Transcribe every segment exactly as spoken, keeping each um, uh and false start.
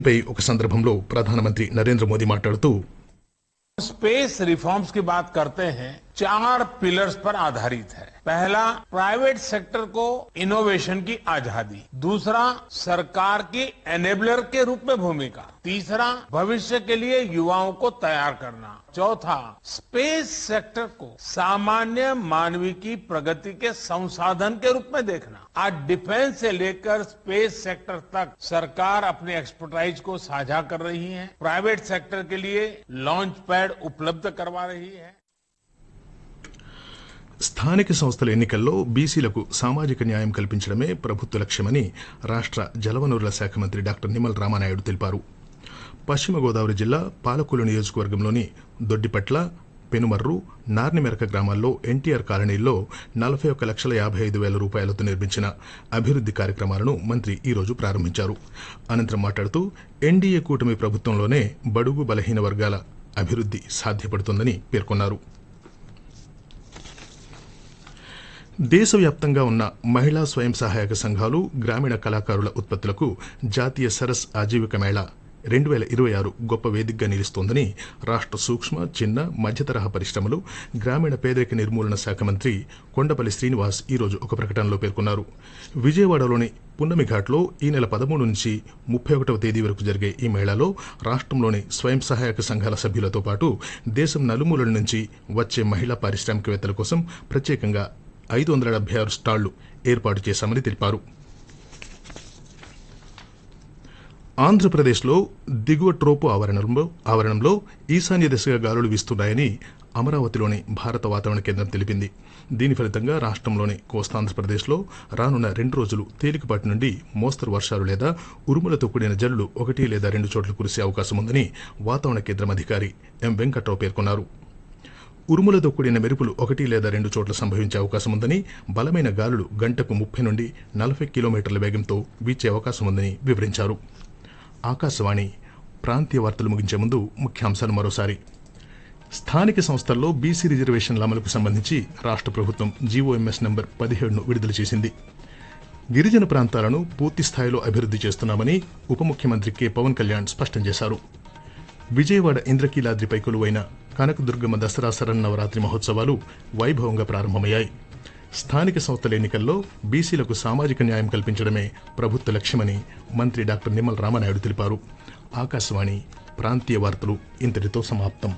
పై ఒక సందర్భంలో ప్రధానమంత్రి నరేంద్ర మోదీ మాట్లాడుతూ स्पेस रिफॉर्म्स की बात करते हैं, चार पिलर्स पर आधारित है। पहला, प्राइवेट सेक्टर को इनोवेशन की आजादी। दूसरा, सरकार की एनेबलर के रूप में भूमिका। तीसरा, भविष्य के लिए युवाओं को तैयार करना। चौथा, स्पेस सेक्टर को सामान्य मानवीय की प्रगति के संसाधन के रूप में देखना। आज डिफेंस से लेकर स्पेस सेक्टर तक सरकार अपने एक्सपर्टाइज को साझा कर रही है, प्राइवेट सेक्टर के लिए लॉन्च पैड उपलब्ध करवा रही है। స్థానిక సంస్థల ఎన్నికల్లో బీసీలకు సామాజిక న్యాయం కల్పించడమే ప్రభుత్వ లక్ష్యమని రాష్ట్ర జలవనరుల శాఖ మంత్రి డాక్టర్ నిమ్మల రామానాయుడు తెలిపారు. పశ్చిమ గోదావరి జిల్లా పాలకొల్లు నియోజకవర్గంలోని దొడ్డిపట్ల, పెనుమర్రు, నార్నిమెరక గ్రామాల్లో ఎన్టీఆర్ కాలనీల్లో నలభై ఒక్క లక్షల యాభై ఐదు వేల రూపాయలతో నిర్మించిన అభివృద్ది కార్యక్రమాలను మంత్రి ఈ రోజు ప్రారంభించారు. అనంతరం మాట్లాడుతూ ఎన్డీఏ కూటమి ప్రభుత్వంలోనే బడుగు బలహీన వర్గాల అభివృద్ది సాధ్యపడుతుందని పేర్కొన్నారు. దేశవ్యాప్తంగా ఉన్న మహిళా స్వయం సహాయక సంఘాలు, గ్రామీణ కళాకారుల ఉత్పత్తులకు జాతీయ సరస్ ఆజీవిక మేళా రెండు వేల ఇరవై ఆరు గొప్ప వేదికగా నిలుస్తోందని రాష్ట్ర సూక్ష్మ, చిన్న, మధ్యతరహా పరిశ్రమలు, గ్రామీణ పేదరిక నిర్మూలన శాఖ మంత్రి కొండపల్లి శ్రీనివాస్ ఈ రోజు ఒక ప్రకటనలో పేర్కొన్నారు. విజయవాడలోని పున్నమిఘాట్లో ఈ నెల పదమూడు నుంచి ముప్పై ఒకటవ తేదీ వరకు జరిగే ఈ మేళాలో రాష్ట్రంలోని స్వయం సహాయక సంఘాల సభ్యులతో పాటు దేశం నలుమూలల నుంచి వచ్చే మహిళా పారిశ్రామికవేత్తల కోసం ప్రత్యేకంగా ఐదు వందల డెబ్బై ఆరు స్టాళ్లు ఏర్పాటు చేశామని తెలిపారు. ఆంధ్రప్రదేశ్లో దిగువ ట్రోపు ఆవరణంలో ఆవరణంలో ఈశాన్య దిశగా గాలులు వీస్తున్నాయని అమరావతిలోని భారత వాతావరణ కేంద్రం తెలిపింది. దీని ఫలితంగా రాష్ట్రంలోని కోస్తాంధ్రప్రదేశ్లో రానున్న రెండు రోజులు తేలికపాటి నుండి మోస్తరు వర్షాలు లేదా ఉరుములతో కూడిన జల్లులు ఒకటి లేదా రెండు చోట్ల కురిసే అవకాశం ఉందని వాతావరణ కేంద్రం అధికారి ఎం వెంకట్రావు పేర్కొన్నారు. ఉరుములతో కూడిన మెరుపులు ఒకటి లేదా రెండు చోట్ల సంభవించే అవకాశం ఉందని, బలమైన గాలులు గంటకు ముప్పై నుండి నలభై కిలోమీటర్ల వేగంతో వీచే అవకాశం ఉందని వివరించారు. ఆకాశవాణి ప్రాంతీయ వార్తలు ముగించే ముందు ముఖ్యాంశాలు మరోసారి. స్థానిక సంస్థల్లో బీసీ రిజర్వేషన్ల అమలుకు సంబంధించి రాష్ట్ర ప్రభుత్వం జీవోఎంఎస్ నంబర్ పదిహేడును విడుదల చేసింది. గిరిజన ప్రాంతాలను పూర్తి స్థాయిలో అభివృద్ది చేస్తున్నామని ఉప ముఖ్యమంత్రి కె పవన్ కళ్యాణ్ స్పష్టం చేశారు. విజయవాడ ఇంద్రకీలాద్రిపై కొలువైన కనకదుర్గమ్మ దసరా శరన్నవరాత్రి మహోత్సవాలు వైభవంగా ప్రారంభమయ్యాయి. స్థానిక సంస్థల ఎన్నికల్లో బీసీలకు సామాజిక న్యాయం కల్పించడమే ప్రభుత్వ లక్ష్యమని మంత్రి డాక్టర్ నిమ్మల రామానాయుడు తెలిపారు. ఆకాశవాణి ప్రాంతీయ వార్తలు ఇంతటితో సమాప్తం.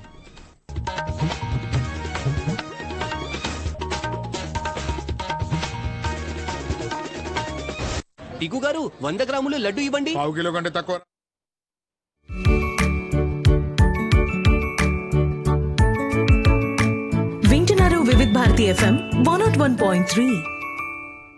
టికు గారు వంద గ్రాములు లడ్డు ఇవ్వండి. పావు కిలో కంటే తక్కువ. వింటున్నారు వివిధ Bharati FM one not one point three.